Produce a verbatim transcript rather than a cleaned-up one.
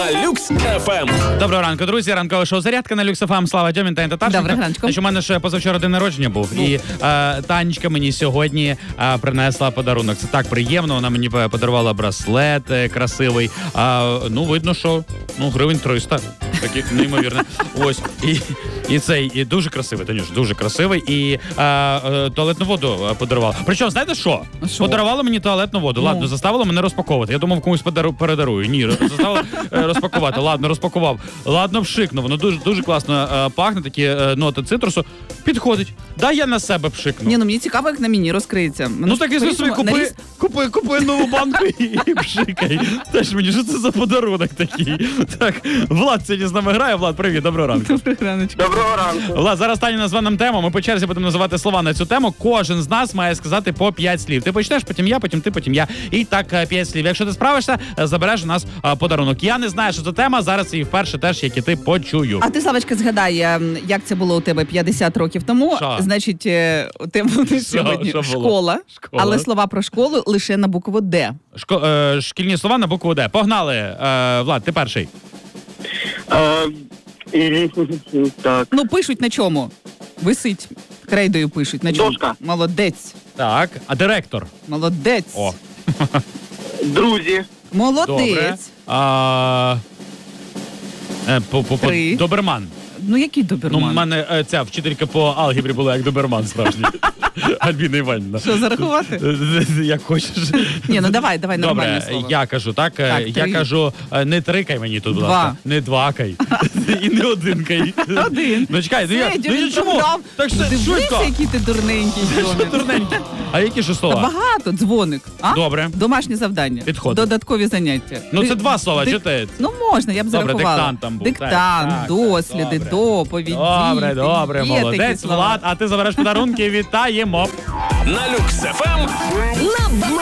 Люкс еф ем. Доброго ранку, друзі. Ранкове шоу «Зарядка» на Люкс еф ем. Слава Дьомін та Татарченко. Доброго ранку. Значить, у мене ще позавчора день народження був. Ну. І е, Танечка мені сьогодні е, принесла подарунок. Це так приємно. Вона мені подарувала браслет е, красивий. А, ну, видно, що ну, гривень триста. Таких неймовірно. Ось. І, і цей, і дуже красивий, Танюш, дуже красивий. І е, е, туалетну воду подарувала. Причому, знаєте що? Що? Подарувала мені туалетну воду. Ну. Ладно, заставила мене розпаковувати. Я думав, комусь подару, передарую. Ні, заставила е, розпакувати. Ладно, розпакував. Ладно, вшикнув. Воно дуже, дуже класно е, пахне, такі е, ноти цитрусу. Підходить. Дай я на себе пшикну. Ні, ну мені цікаво, як на мені розкриється. Мене Ну ж так і собі по-різному купи, наріз- купи, купи нову банку і, і пшикай. Теж мені, що це за подарунок такий? Так, Влад сьогодні з нами грає. Влад, привіт, доброго ранку. Доброго раночку. Доброго ранку. Влад, зараз Таня назве нам тему. Ми по черзі будемо називати слова на цю тему. Кожен з нас має сказати по п'ять слів. Ти почнеш, потім я, потім ти, потім я. І так е, п'ять слів. Якщо ти справишся, е, забереш у нас е, подарунок. Я не знаю, що це тема. Зараз її вперше теж, як і ти, почую. А ти, Славочка, згадай, ем, як це було у тебе п'ятдесят років тому. Що? Значить, е, у тебе буде сьогодні що було? школа, Школа. але слова про школу лише на букву Д. Шко, е, шкільні слова на букву Д. Погнали. Е, Влад, ти перший. Е, Так. Ну, пишуть на чому? Висить. Крейдою пишуть. На чому? Дошка. Молодець. Так, а директор? Молодець. О, Друзі. добре. Молодець. А, е, по, по, по, Три. доберман. Ну, який Ну, доберман? в мене е, ця вчителька по алгебрі була як доберман справжній. Альбіна Іванівна. Що, зарахувати? Як хочеш. Ні, ну давай, давай нормальне Добре, слово. я кажу, так? е, Так, я три. кажу, е, не трикай мені тут, будь Два. ласка. Не двакай. І не одинкай. Один. Ну чекай, ну я, Все, ну Дьомін я чому? програв. Так що Дивися, швидко. який ти дурненький, Що Дьомін. дурненький? А які ще Та слова? багато, дзвоник. А? Добре. Домашнє завдання. Підходить. Додаткові заняття. Ну, Ти- це два слова, дик- чи ти? Ну, можна, я б Добре, зарахувала. диктант там був. Диктант, Так, так, досліди, добре. доповіді. Добре, добре, Є такі молодець, слова. Влад, а ти забереш подарунки, вітаємо. На Люкс еф ем.